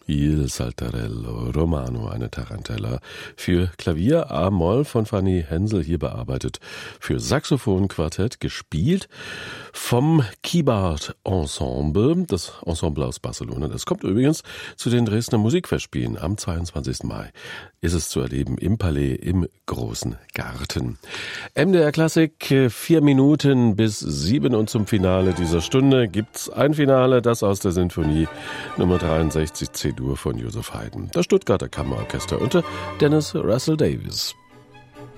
Il Saltarello Romano, eine Tarantella für Klavier A-Moll von Fanny Hensel, hier bearbeitet für Saxophonquartett, gespielt vom Keyboard Ensemble, das Ensemble aus Barcelona. Das kommt übrigens zu den Dresdner Musikfestspielen. Am 22. Mai ist es zu erleben im Palais im Großen Garten. MDR Klassik, 4 Minuten bis 7 und zum Finale dieser Stunde gibt's ein Finale, das aus der Sinfonie Nummer 63 C-Dur von Joseph Haydn, das Stuttgarter Kammerorchester unter Dennis Russell Davies.